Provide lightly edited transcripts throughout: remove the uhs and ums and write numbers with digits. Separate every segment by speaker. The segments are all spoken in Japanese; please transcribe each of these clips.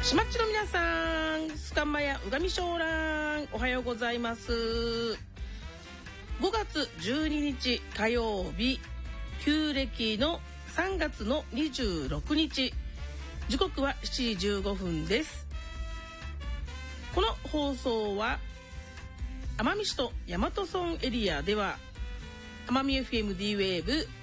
Speaker 1: しまっちの皆さん、スカンマやうがみしょうらん、おはようございます。5月12日火曜日、旧暦の3月の26日、時刻は7時15分です。この放送は奄美市と大和村エリアでは奄美 FMD ウェーブ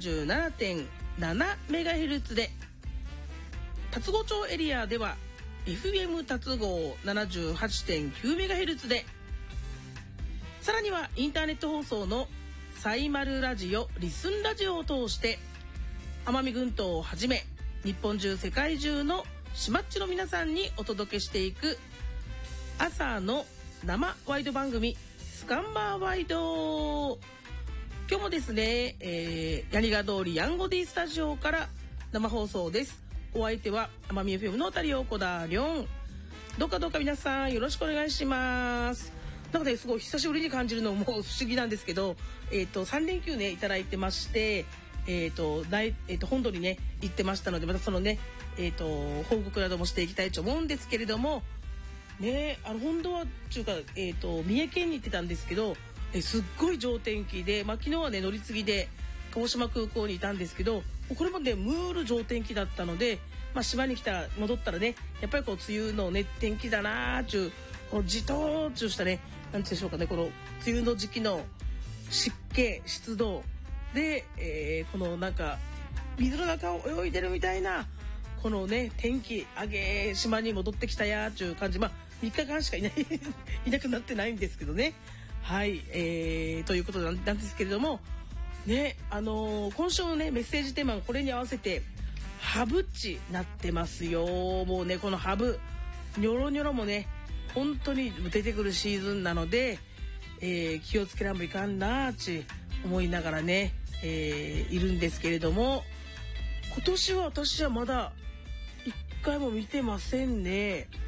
Speaker 1: 77.7MHz で、龍郷町エリアでは FM 龍郷 78.9MHz で、さらにはインターネット放送のサイマルラジオ、リスンラジオを通して奄美群島をはじめ日本中世界中のしまっちの皆さんにお届けしていく朝の生ワイド番組、スカンバーワイド。今日もですね、ヤニガ通りヤンゴディスタジオから生放送です。お相手は奄美 FM のタリオコダリョン。どうか皆さんよろしくお願いします。なんかね、すごい久しぶりに感じるのも不思議なんですけど、3連休ねいただいてまして、本土にね行ってましたので、またそのね、報告などもしていきたいと思うんですけれどもね、本土はっていうか、三重県に行ってたんですけど、すっごい上天気で、昨日はね乗り継ぎで鹿児島空港にいたんですけど、これもねムール上天気だったので、島に戻ったらね、やっぱりこう梅雨のね天気だなーちゅう、このじとーちゅうしたね、なんていうんでしょうかね、この梅雨の時期の湿気湿度で、このなんか水の中を泳いでるみたいなこのね天気、島に戻ってきたやーちゅう感じ。3日間しかいなくなってないんですけどね。はい、ということなんですけれどもね、今週のねメッセージテーマがこれに合わせてハブ地なってますよ。もうね、このハブニョロニョロもね本当に出てくるシーズンなので、気をつけらんもいかんなーち思いながらね、いるんですけれども、今年は私はまだ一回も見てませんね。